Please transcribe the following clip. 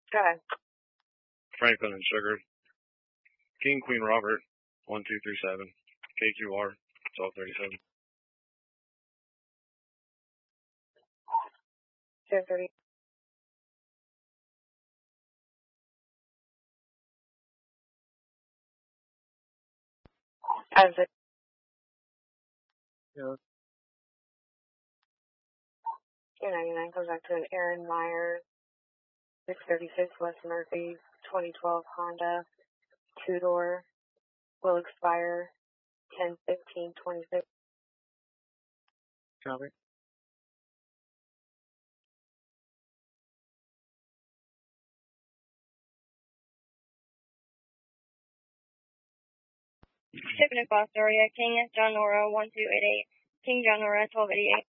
Go ahead. Franklin and Sugar. King Queen Robert, 1237. KQR, 1237. 030. As it. Yeah. 299 comes back to an Aaron Meyer, 636 West Murphy, 2012 Honda, two-door, will expire 10/15/26. Copy. Tiffany Foster, King John Nora 1288, King John Nora 1288.